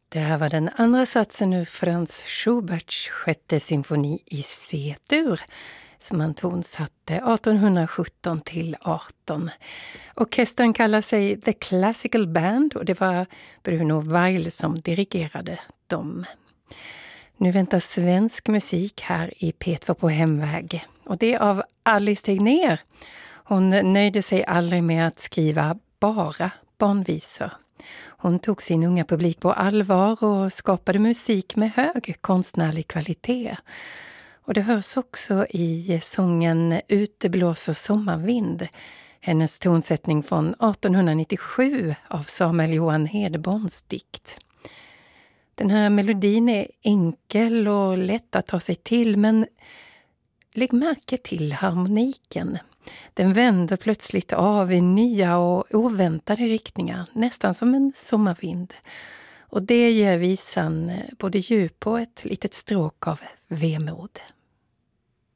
Det här var den andra satsen ur Franz Schuberts sjätte symfoni i C-dur som han tonsatte 1817 till 18. Orkestern kallar sig The Classical Band och det var Bruno Weil som dirigerade dem. Nu väntar svensk musik här i P2 på hemväg och det är av Alice Tegnér. Hon nöjde sig aldrig med att skriva bara barnvisor. Hon tog sin unga publik på allvar och skapade musik med hög konstnärlig kvalitet. Och det hörs också i sången Ute blåser sommarvind, hennes tonsättning från 1897 av Samuel Johan Hedborns dikt. Den här melodin är enkel och lätt att ta sig till, men lägg märke till harmoniken. Den vänder plötsligt av i nya och oväntade riktningar, nästan som en sommarvind. Och det ger visan både djup och ett litet stråk av vemod.